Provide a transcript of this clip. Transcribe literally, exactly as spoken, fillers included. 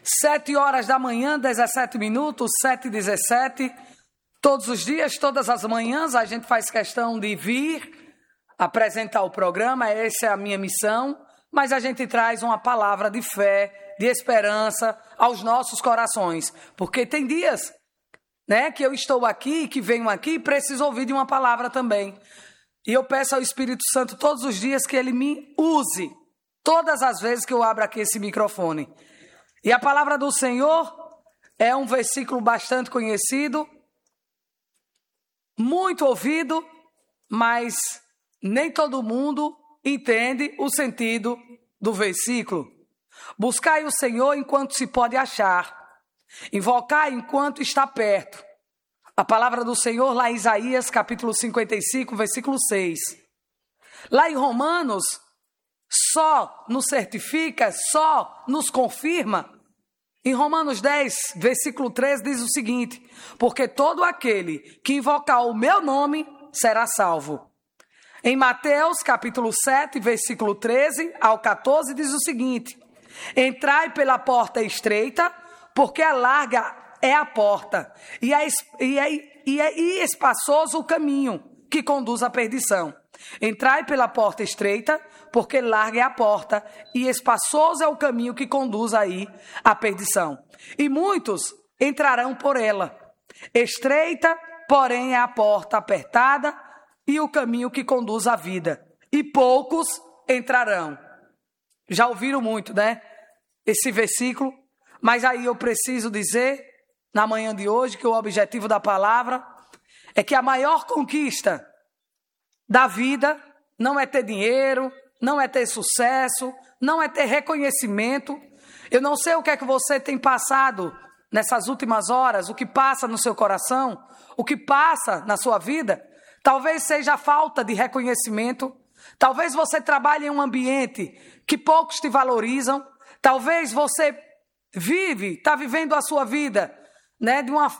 Sete horas da manhã, dezessete minutos, sete e dezessete. Todos os dias, todas as manhãs, a gente faz questão de vir apresentar o programa. Essa é a minha missão. Mas a gente traz uma palavra de fé, de esperança aos nossos corações. Porque tem dias, né, que eu estou aqui, que venho aqui e preciso ouvir de uma palavra também. E eu peço ao Espírito Santo todos os dias que ele me use, todas as vezes que eu abro aqui esse microfone. E a palavra do Senhor é um versículo bastante conhecido, muito ouvido, mas nem todo mundo entende o sentido do versículo. Buscai o Senhor enquanto se pode achar, invocai enquanto está perto. A palavra do Senhor lá em Isaías, capítulo cinquenta e cinco, versículo seis. Lá em Romanos, só nos certifica, só nos confirma. Em Romanos dez, versículo treze, diz o seguinte: porque todo aquele que invocar o meu nome será salvo. Em Mateus, capítulo sete, versículo treze ao catorze, diz o seguinte: entrai pela porta estreita, porque a larga é a porta, e é, e é, e é e espaçoso o caminho que conduz à perdição. Entrai pela porta estreita, porque larga é a porta, e espaçoso é o caminho que conduz aí à perdição. E muitos entrarão por ela. Estreita, porém, é a porta apertada, e o caminho que conduz à vida. E poucos entrarão. Já ouviram muito, né? Esse versículo. Mas aí eu preciso dizer, na manhã de hoje, que o objetivo da palavra é que a maior conquista da vida não é ter dinheiro, não é ter sucesso, não é ter reconhecimento. Eu não sei o que é que você tem passado nessas últimas horas, o que passa no seu coração, o que passa na sua vida. Talvez seja a falta de reconhecimento. Talvez você trabalhe em um ambiente que poucos te valorizam. Talvez você vive, está vivendo a sua vida, né, de uma,